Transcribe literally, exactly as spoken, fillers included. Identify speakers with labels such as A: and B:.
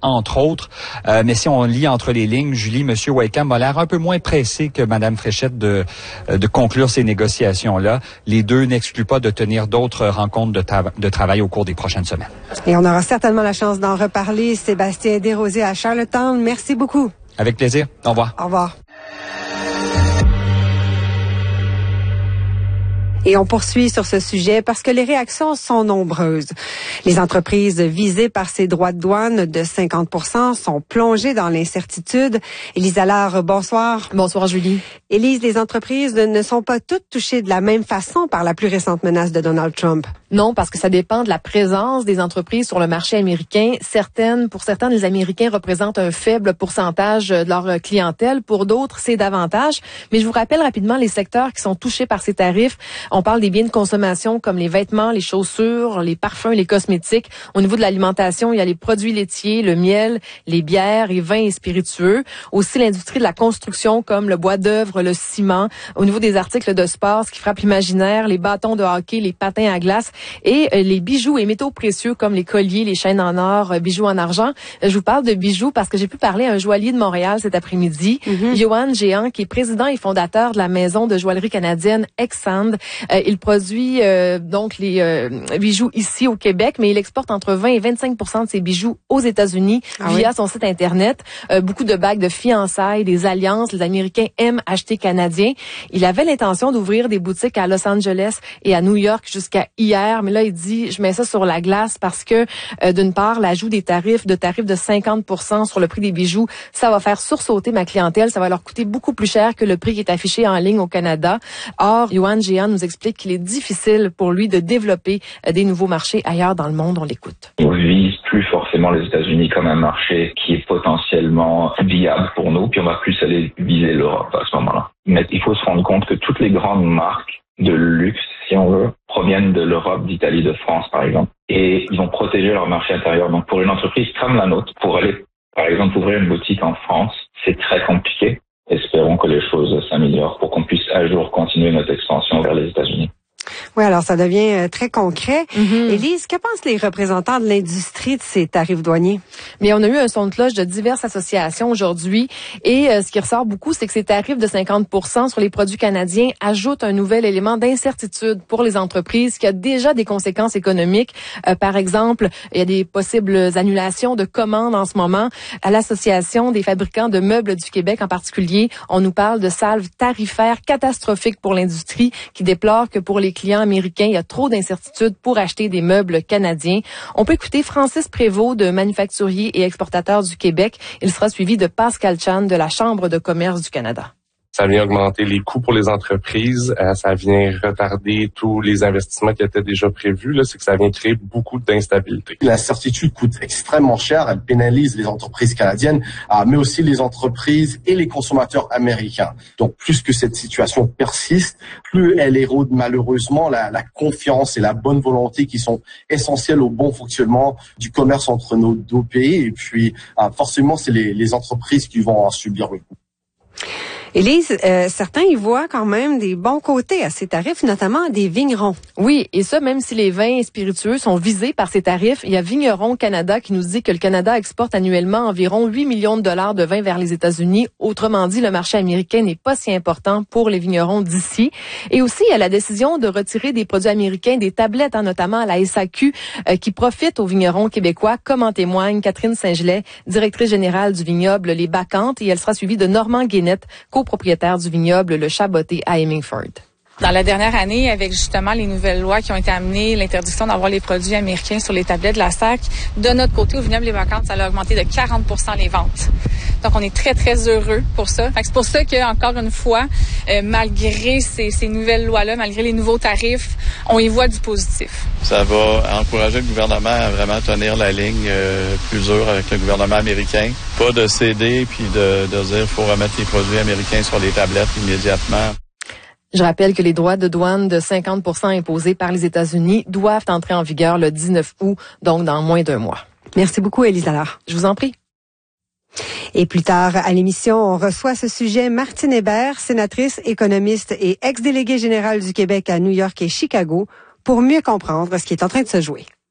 A: entre autres. Euh, mais si on lit entre les lignes, Julie, M. Wakeham a l'air un peu moins pressé que Mme Fréchette de, de conclure ces négociations-là. Les deux n'excluent pas de tenir d'autres rencontres de, ta- de travail au cours des prochaines semaines.
B: Et on aura certainement la chance d'en reparler. Sébastien Desrosiers à Charlottetown, merci beaucoup.
A: Avec plaisir. Au revoir.
B: Au revoir. Et on poursuit sur ce sujet parce que les réactions sont nombreuses. Les entreprises visées par ces droits de douane de cinquante pour cent sont plongées dans l'incertitude. Élise Allard, bonsoir.
C: Bonsoir, Julie.
B: Élise, les entreprises ne sont pas toutes touchées de la même façon par la plus récente menace de Donald Trump.
C: Non, parce que ça dépend de la présence des entreprises sur le marché américain. Certaines, pour certains, les Américains représentent un faible pourcentage de leur clientèle. Pour d'autres, c'est davantage. Mais je vous rappelle rapidement les secteurs qui sont touchés par ces tarifs. On parle des biens de consommation comme les vêtements, les chaussures, les parfums, les cosmétiques. Au niveau de l'alimentation, il y a les produits laitiers, le miel, les bières, les vins et spiritueux. Aussi l'industrie de la construction comme le bois d'œuvre, le ciment. Au niveau des articles de sport, ce qui frappe l'imaginaire, les bâtons de hockey, les patins à glace et les bijoux et métaux précieux comme les colliers, les chaînes en or, bijoux en argent. Je vous parle de bijoux parce que j'ai pu parler à un joaillier de Montréal cet après-midi, mm-hmm. Johan Géant, qui est président et fondateur de la maison de joaillerie canadienne Exand. Euh, il produit euh, donc les euh, bijoux ici au Québec, mais il exporte entre vingt et vingt-cinq pour cent de ses bijoux aux États-Unis ah via oui? son site Internet. Euh, beaucoup de bagues de fiançailles, des alliances. Les Américains aiment acheter canadien. Il avait l'intention d'ouvrir des boutiques à Los Angeles et à New York jusqu'à hier, mais là, il dit, je mets ça sur la glace parce que, euh, d'une part, l'ajout des tarifs, de tarifs de cinquante pour cent sur le prix des bijoux, ça va faire sursauter ma clientèle. Ça va leur coûter beaucoup plus cher que le prix qui est affiché en ligne au Canada. Or, Johan Géant nous explique qu'il est difficile pour lui de développer euh, des nouveaux marchés ailleurs dans le monde. On l'écoute.
D: On vise plus forcément les États-Unis comme un marché qui est potentiellement viable pour nous, puis on va plus aller viser l'Europe à ce moment-là. Mais il faut se rendre compte que toutes les grandes marques de luxe, si on veut, proviennent de l'Europe, d'Italie, de France, par exemple. Et ils ont protégé leur marché intérieur. Donc, pour une entreprise comme la nôtre, pour aller, par exemple, ouvrir une boutique en France, c'est très compliqué. Espérons que les choses s'améliorent pour qu'on puisse à jour continuer notre expansion vers les États-Unis.
B: Oui, alors ça devient euh, très concret.
C: Mm-hmm.
B: Élise, que pensent les représentants de l'industrie de ces tarifs douaniers?
C: Mais on a eu un son de cloche de diverses associations aujourd'hui et euh, ce qui ressort beaucoup, c'est que ces tarifs de cinquante pour cent sur les produits canadiens ajoutent un nouvel élément d'incertitude pour les entreprises qui a déjà des conséquences économiques. Euh, par exemple, il y a des possibles annulations de commandes en ce moment. À l'Association des fabricants de meubles du Québec en particulier, on nous parle de salves tarifaires catastrophiques pour l'industrie qui déplore que pour les clients américains, il y a trop d'incertitudes pour acheter des meubles canadiens. On peut écouter Francis Prévost de Manufacturiers et Exportateurs du Québec. Il sera suivi de Pascal Chan de la Chambre de commerce du Canada.
E: Ça vient augmenter les coûts pour les entreprises, euh, ça vient retarder tous les investissements qui étaient déjà prévus. Là, c'est que ça vient créer beaucoup d'instabilité.
F: L'incertitude coûte extrêmement cher, elle pénalise les entreprises canadiennes, euh, mais aussi les entreprises et les consommateurs américains. Donc, plus que cette situation persiste, plus elle érode malheureusement la, la confiance et la bonne volonté qui sont essentielles au bon fonctionnement du commerce entre nos deux pays. Et puis, euh, forcément, c'est les, les entreprises qui vont en subir le coup.
B: Élise, euh, certains y voient quand même des bons côtés à ces tarifs, notamment des vignerons.
C: Oui, et ça, même si les vins spiritueux sont visés par ces tarifs, il y a Vignerons Canada qui nous dit que le Canada exporte annuellement environ huit millions de dollars de vin vers les États-Unis. Autrement dit, le marché américain n'est pas si important pour les vignerons d'ici. Et aussi, il y a la décision de retirer des produits américains, des tablettes, hein, notamment à la S A Q, euh, qui profitent aux vignerons québécois, comme en témoigne Catherine Saint-Gelais, directrice générale du vignoble Les Bacchantes, et elle sera suivie de Normand Guénette, copropriétaire du vignoble Le Chaboté à Hemingford.
G: Dans la dernière année, avec justement les nouvelles lois qui ont été amenées, l'interdiction d'avoir les produits américains sur les tablettes de la S A C, de notre côté, au vignoble Les Bacchantes, ça a augmenté de quarante pour cent les ventes. Donc, on est très, très heureux pour ça. Fait que c'est pour ça que, encore une fois, euh, malgré ces, ces nouvelles lois-là, malgré les nouveaux tarifs, on y voit du positif.
H: Ça va encourager le gouvernement à vraiment tenir la ligne euh, plus dure avec le gouvernement américain. Pas de céder puis de, de dire qu'il faut remettre les produits américains sur les tablettes immédiatement.
C: Je rappelle que les droits de douane de cinquante pour cent imposés par les États-Unis doivent entrer en vigueur le dix-neuf août, donc dans moins d'un mois.
B: Merci beaucoup, Élise Allard.
C: Je vous en prie.
B: Et plus tard à l'émission, on reçoit à ce sujet Martine Hébert, sénatrice, économiste et ex-déléguée générale du Québec à New York et Chicago, pour mieux comprendre ce qui est en train de se jouer.